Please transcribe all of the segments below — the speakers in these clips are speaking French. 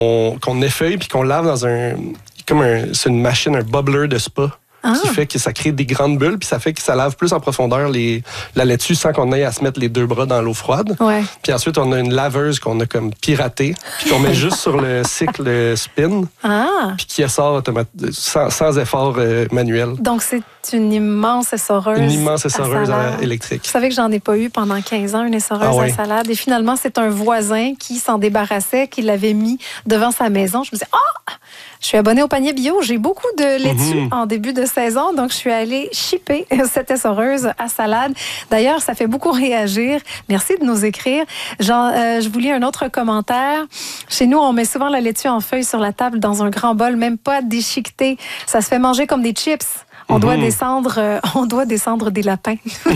qu'on effeuille puis qu'on lave dans c'est une machine, un bubbler de spa. Qui fait que ça crée des grandes bulles, puis ça fait que ça lave plus en profondeur la laitue sans qu'on aille à se mettre les 2 bras dans l'eau froide. Ouais. Puis ensuite, on a une laveuse qu'on a comme piratée, puis qu'on met juste sur le cycle spin, puis qui sort sans effort manuel. Donc, c'est une immense essoreuse. Une immense essoreuse électrique. Je savais que j'en ai pas eu pendant 15 ans, une essoreuse à salade. Et finalement, c'est un voisin qui s'en débarrassait, qui l'avait mis devant sa maison. Je me disais, je suis abonnée au panier bio. J'ai beaucoup de laitue en début de saison, donc je suis allée shipper cette essoreuse à salade. D'ailleurs, ça fait beaucoup réagir. Merci de nous écrire. Je vous lis un autre commentaire. Chez nous, on met souvent la laitue en feuilles sur la table dans un grand bol, même pas déchiqueté. Ça se fait manger comme des chips. On doit descendre des lapins.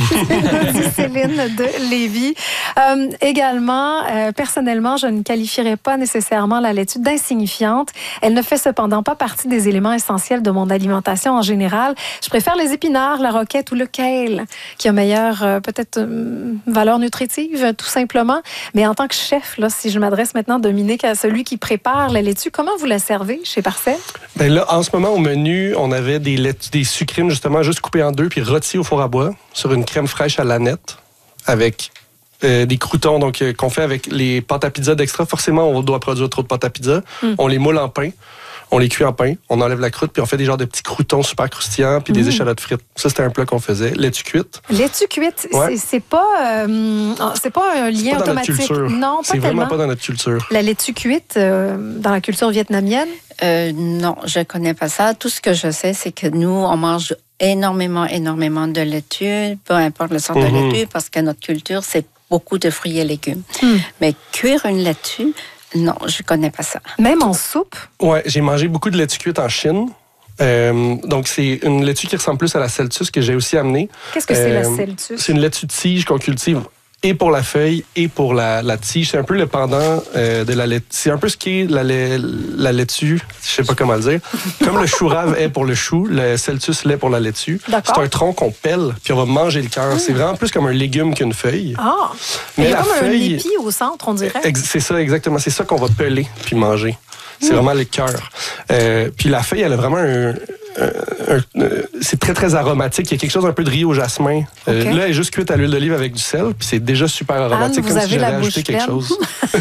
Céline de Lévis. Également, personnellement, je ne qualifierais pas nécessairement la laitue d'insignifiante. Elle ne fait cependant pas partie des éléments essentiels de mon alimentation en général. Je préfère les épinards, la roquette ou le kale, qui a meilleure, peut-être, valeur nutritive, tout simplement. Mais en tant que chef, là, si je m'adresse maintenant, Dominique, à celui qui prépare la laitue, comment vous la servez chez Parcelle? Ben là, en ce moment, au menu, on avait des sucrines, justement, juste coupées en 2 puis rôties au four à bois sur une crème fraîche à l'aneth avec des croûtons qu'on fait avec les pâtes à pizza d'Extra. Forcément, on doit produire trop de pâtes à pizza. On les moule en pain. On les cuit en pain, on enlève la croûte, puis on fait des genres de petits croûtons super croustillants, puis des échalotes frites. Ça, c'était un plat qu'on faisait. Laitue cuite. Laitue cuite, c'est pas un lien automatique. Non, pas c'est vraiment pas dans notre culture. La laitue cuite, dans la culture vietnamienne? Non, je connais pas ça. Tout ce que je sais, c'est que nous, on mange énormément de laitue, peu importe le sort de laitue, parce que notre culture, c'est beaucoup de fruits et légumes. Mais cuire une laitue, non, je connais pas ça. Même en soupe? Ouais, j'ai mangé beaucoup de laitue cuite en Chine. Donc, c'est une laitue qui ressemble plus à la celtus que j'ai aussi amenée. Qu'est-ce que c'est la celtus? C'est une laitue de tige qu'on cultive et pour la feuille et pour la tige. C'est un peu le pendant de la laitue. C'est un peu ce qu'est la laitue, je sais pas comment le dire. Comme le chou rave est pour le chou, le celtus l'est pour la laitue. C'est un tronc qu'on pèle, puis on va manger le cœur. C'est vraiment plus comme un légume qu'une feuille. Mais il y a comme un épi au centre, on dirait. C'est ça, exactement. C'est ça qu'on va peler puis manger. C'est vraiment le cœur. Puis la feuille, elle a vraiment c'est très, très aromatique. Il y a quelque chose un peu de riz au jasmin. Là, elle est juste cuite à l'huile d'olive avec du sel, puis c'est déjà super aromatique, Anne, comme si j'avais ajouté quelque chose.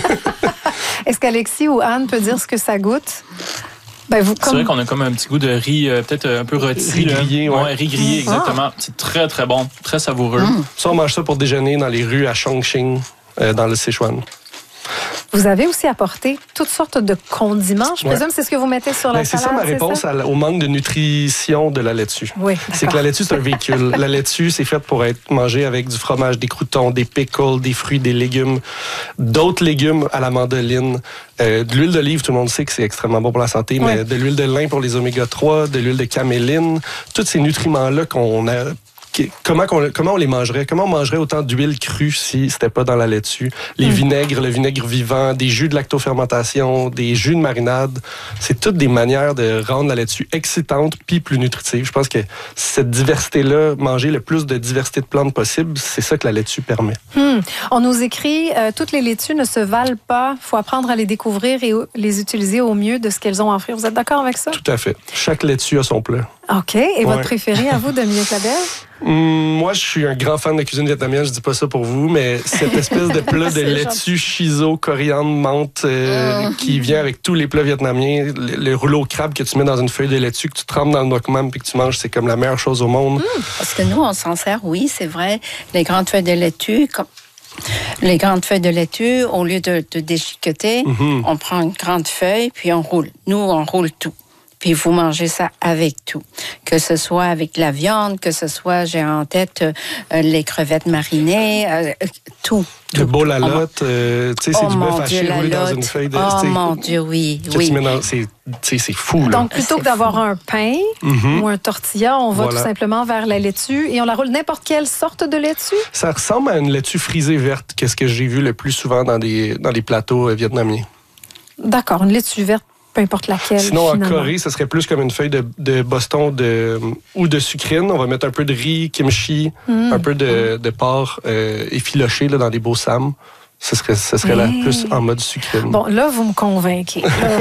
Est-ce qu'Alexis ou Anne peut dire ce que ça goûte? C'est vrai qu'on a comme un petit goût de riz, peut-être un peu rôti. Riz grillé, riz grillé, exactement. C'est très, très bon, très savoureux. Ça, on mange ça pour déjeuner dans les rues à Chongqing, dans le Sichuan. Vous avez aussi apporté toutes sortes de condiments. Je présume que c'est ce que vous mettez sur la salade. C'est ça ma réponse au manque de nutrition de la laitue. Oui, c'est que la laitue, c'est un véhicule. La laitue, c'est fait pour être mangée avec du fromage, des croûtons, des pickles, des fruits, des légumes, d'autres légumes à la mandoline. De l'huile d'olive, tout le monde sait que c'est extrêmement bon pour la santé, mais de l'huile de lin pour les oméga 3, de l'huile de caméline, tous ces nutriments-là qu'on a. Comment on les mangerait? Comment on mangerait autant d'huile crue si c'était pas dans la laitue? Les vinaigres, le vinaigre vivant, des jus de lactofermentation, des jus de marinade, c'est toutes des manières de rendre la laitue excitante puis plus nutritive. Je pense que cette diversité-là, manger le plus de diversité de plantes possible, c'est ça que la laitue permet. On nous écrit, toutes les laitues ne se valent pas. Il faut apprendre à les découvrir et les utiliser au mieux de ce qu'elles ont à offrir. Vous êtes d'accord avec ça? Tout à fait. Chaque laitue a son plat. OK. Et votre préféré à vous, Dominique Labelle? Moi, je suis un grand fan de cuisine vietnamienne. Je dis pas ça pour vous, mais cette espèce de plat de laitue, shiso, coriandre, menthe qui vient avec tous les plats vietnamiens. Le rouleau au crabe que tu mets dans une feuille de laitue, que tu trempes dans le nuoc mam puis que tu manges, c'est comme la meilleure chose au monde. Parce que nous, on s'en sert, oui, c'est vrai. Les grandes feuilles de laitue, les grandes feuilles de laitue, au lieu de déchiqueter, on prend une grande feuille puis on roule. Nous, on roule tout. Puis vous mangez ça avec tout. Que ce soit avec la viande, que ce soit, j'ai en tête, les crevettes marinées, tout. Le beau lalotte, tu sais, c'est du bœuf haché roulé dans une feuille de... Oh mon Dieu, oui. C'est fou, là. Donc, plutôt que d'avoir un pain ou un tortilla, on va tout simplement vers la laitue et on la roule n'importe quelle sorte de laitue? Ça ressemble à une laitue frisée verte, qu'est-ce que j'ai vu le plus souvent dans les plateaux vietnamiens. D'accord, une laitue verte. Peu importe laquelle. Sinon, finalement. en Corée, ça serait plus comme une feuille de Boston ou de sucrine. On va mettre un peu de riz, kimchi, un peu de porc effiloché là, dans des beaux sam. Ce serait là plus en mode sucrine. Bon, là, vous me convainquez.